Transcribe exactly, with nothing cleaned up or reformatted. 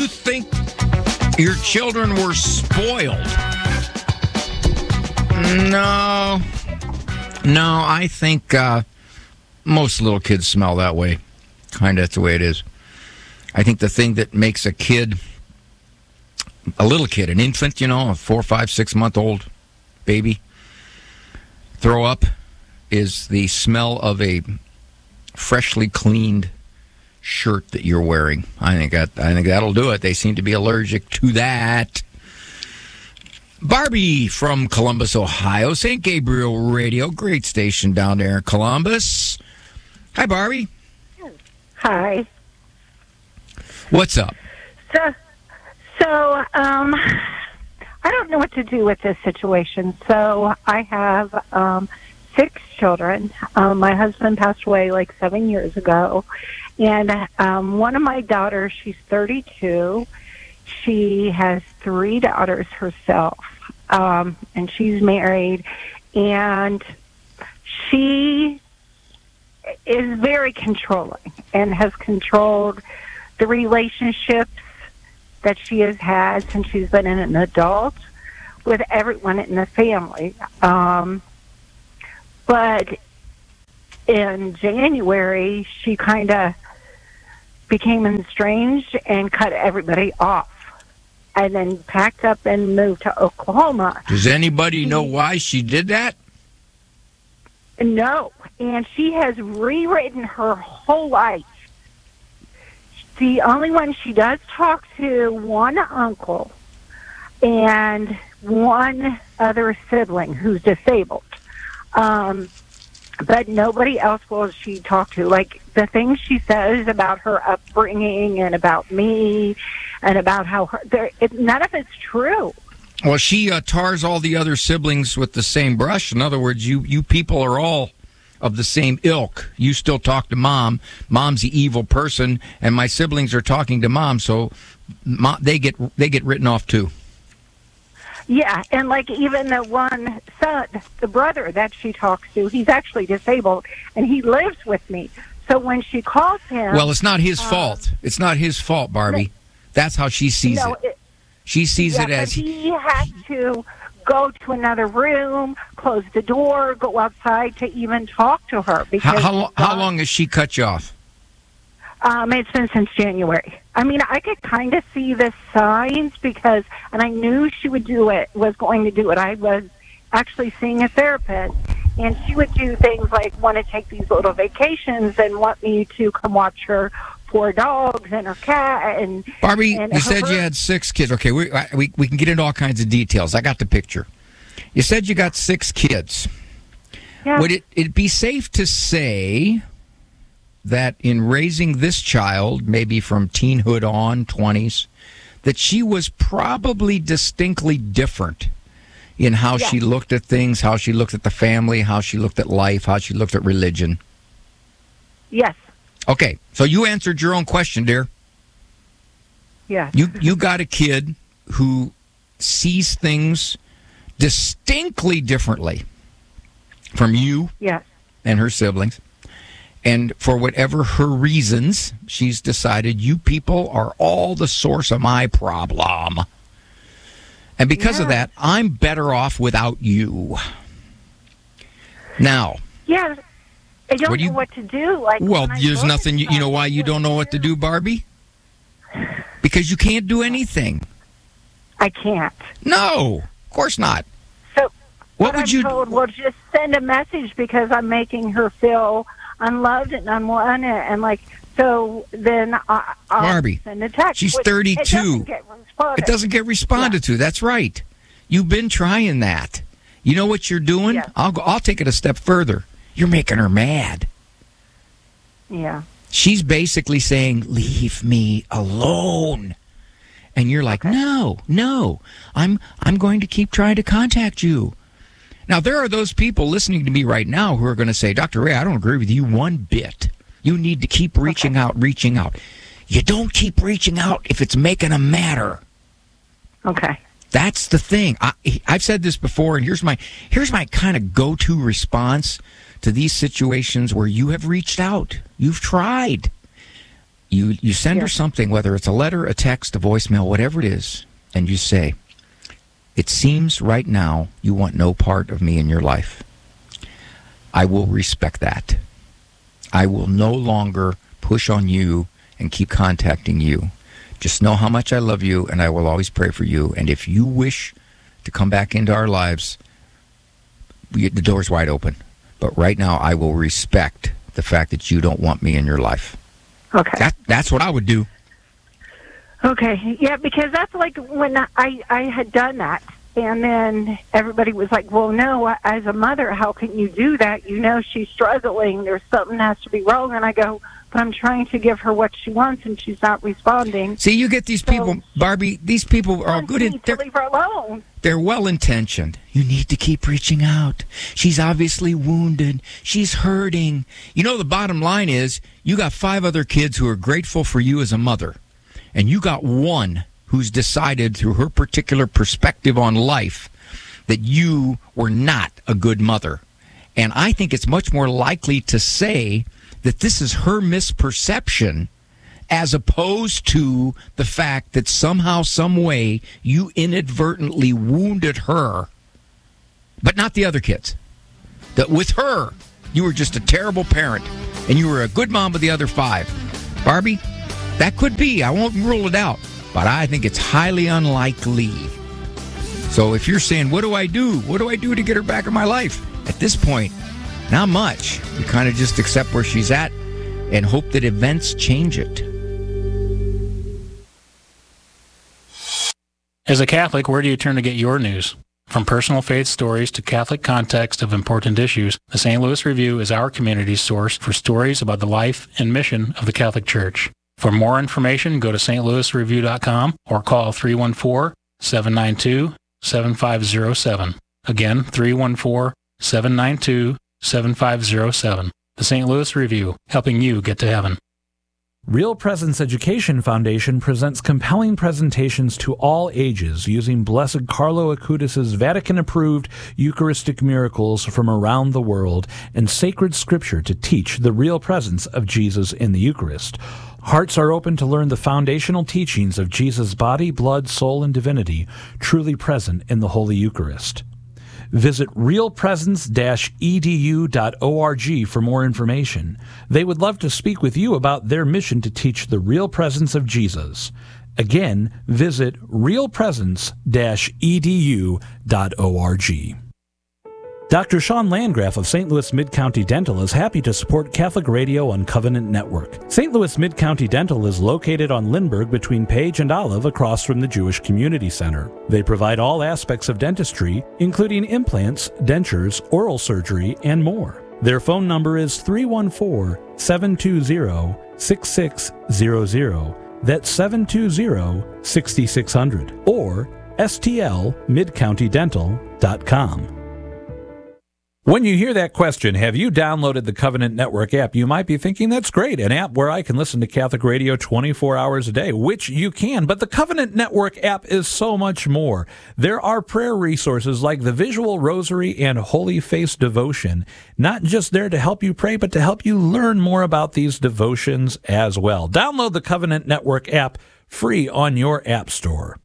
you think your children were spoiled? No. No, I think uh, most little kids smell that way. Kind of that's the way it is. I think the thing that makes a kid, a little kid, an infant, you know, a four, five, six month old baby, throw up is the smell of a freshly cleaned shirt that you're wearing. I think that I think that'll do it. They seem to be allergic to that. Barbie from Columbus, Ohio, Saint Gabriel Radio, great station down there in Columbus. Hi, Barbie. Hi. What's up? So, so um, I don't know what to do with this situation. So I have um, six children. Um, my husband passed away like seven years ago. And um, one of my daughters, she's thirty-two. She has three daughters herself. Um, and she's married. And she is very controlling and has controlled the relationships that she has had since she's been an adult with everyone in the family. Um, but in January, she kind of became estranged and cut everybody off, and then packed up and moved to Oklahoma. Does anybody know why she did that? No, and she has rewritten her whole life. The only one she does talk to, one uncle and one other sibling who's disabled. Um, but nobody else will she talk to. Like, the things she says about her upbringing and about me and about how her, it, none of it's true. Well, she uh, tars all the other siblings with the same brush. In other words, you, you people are all of the same ilk. You still talk to mom. Mom's the evil person, and my siblings are talking to mom, so mom, they get they get written off too. Yeah, and like even the one son, the brother that she talks to, he's actually disabled, and he lives with me. So when she calls him... Well, it's not his um, fault. It's not his fault, Barbie. No, that's how she sees no, it. it. She sees yeah, it as... he has to go to another room, close the door, go outside to even talk to her. Because how, how, how long has she cut you off? Um, it's been since January. I mean, I could kind of see the signs because, and I knew she would do it, was going to do it. I was actually seeing a therapist, and she would do things like want to take these little vacations and want me to come watch her four dogs and her cat. And Barbie, and you said her, you had six kids. Okay, we, we we can get into all kinds of details. I got the picture. You said you got six kids. Yeah. Would it it be safe to say that in raising this child, maybe from teenhood on, twenties, that she was probably distinctly different in how yeah. she looked at things, how she looked at the family, how she looked at life, how she looked at religion? Yes. Okay, so you answered your own question, dear. Yeah. You you got a kid who sees things distinctly differently from you yes. and her siblings. And for whatever her reasons, she's decided you people are all the source of my problem. And because yeah. of that, I'm better off without you. Now. Yeah. I don't what do you, know what to do. Like, well, there's nothing. You, you know why you don't know what to do, Barbie? Because you can't do anything. I can't. No, of course not. So what would I'm you? Told, well, just send a message because I'm making her feel unloved and unwanted, and like so. Then I, I'll Barbie, send a text. she's thirty-two. It doesn't get responded, it doesn't get responded yeah. to. That's right. You've been trying that. You know what you're doing? Yeah. I'll go. I'll take it a step further. You're making her mad. Yeah. She's basically saying, leave me alone. And you're like, okay. no, no, I'm I'm going to keep trying to contact you. Now, there are those people listening to me right now who are going to say, Doctor Ray, I don't agree with you one bit. You need to keep reaching okay. out, reaching out. You don't keep reaching out if it's making a matter. Okay. That's the thing. I, I've said this before, and here's my here's my kind of go-to response to these situations where you have reached out. You've tried. You you send Yeah. her something, whether it's a letter, a text, a voicemail, whatever it is, and you say, "It seems right now you want no part of me in your life. I will respect that. I will no longer push on you and keep contacting you. Just know how much I love you, and I will always pray for you. And if you wish to come back into our lives, we, the door's wide open. But right now, I will respect the fact that you don't want me in your life." Okay. That, that's what I would do. Okay. Yeah, because that's like when I, I had done that. And then everybody was like, well, no, as a mother, how can you do that? You know she's struggling. There's something has to be wrong. And I go, but I'm trying to give her what she wants, and she's not responding. See, you get these people, So- Barbie, these people are all good. You In, need to they're, leave her alone. they're well-intentioned. You need to keep reaching out. She's obviously wounded. She's hurting. You know, the bottom line is you got five other kids who are grateful for you as a mother, and you got one who's decided through her particular perspective on life that you were not a good mother. And I think it's much more likely to say that this is her misperception as opposed to the fact that somehow, some way, you inadvertently wounded her, but not the other kids. That with her, you were just a terrible parent, and you were a good mom with the other five. Barbie, that could be. I won't rule it out, but I think it's highly unlikely. So if you're saying, what do I do? What do I do to get her back in my life? At this point, not much. You kind of just accept where she's at and hope that events change it. As a Catholic, where do you turn to get your news? From personal faith stories to Catholic context of important issues, the Saint Louis Review is our community's source for stories about the life and mission of the Catholic Church. For more information, go to s t louis review dot com or call three one four, seven nine two, seven five zero seven. Again, three one four, seven nine two, seven five zero seven. The Saint Louis Review, helping you get to heaven. Real Presence Education Foundation presents compelling presentations to all ages using Blessed Carlo Acutis' Vatican-approved Eucharistic miracles from around the world and sacred scripture to teach the real presence of Jesus in the Eucharist. Hearts are open to learn the foundational teachings of Jesus' body, blood, soul, and divinity, truly present in the Holy Eucharist. Visit real presence dash e d u dot org for more information. They would love to speak with you about their mission to teach the real presence of Jesus. Again, visit real presence dash e d u dot org. Doctor Sean Landgraf of Saint Louis Mid-County Dental is happy to support Catholic Radio on Covenant Network. Saint Louis Mid-County Dental is located on Lindbergh between Page and Olive across from the Jewish Community Center. They provide all aspects of dentistry, including implants, dentures, oral surgery, and more. Their phone number is three one four, seven two zero, six six zero zero. That's seven two zero, six six zero zero. Or s t l mid county dental dot com. When you hear that question, have you downloaded the Covenant Network app? You might be thinking, that's great, an app where I can listen to Catholic radio twenty-four hours a day, which you can, but the Covenant Network app is so much more. There are prayer resources like the Visual Rosary and Holy Face Devotion, not just there to help you pray, but to help you learn more about these devotions as well. Download the Covenant Network app free on your app store.